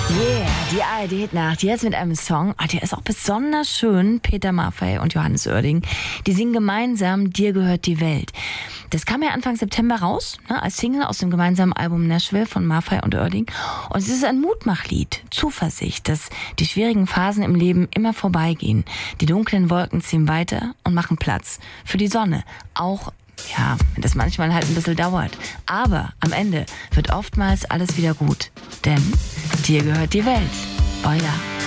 Yeah, die ARD-Nacht jetzt mit einem Song. Der ist auch besonders schön. Peter Maffay und Johannes Oerding, die singen gemeinsam Dir gehört die Welt. Das kam ja Anfang September raus, als Single aus dem gemeinsamen Album Nashville von Maffay und Oerding. Und es ist ein Mutmachlied, Zuversicht, dass die schwierigen Phasen im Leben immer vorbeigehen. Die dunklen Wolken ziehen weiter und machen Platz für die Sonne. Auch wenn das manchmal halt ein bisschen dauert. Aber am Ende wird oftmals alles wieder gut. Denn dir gehört die Welt. Euer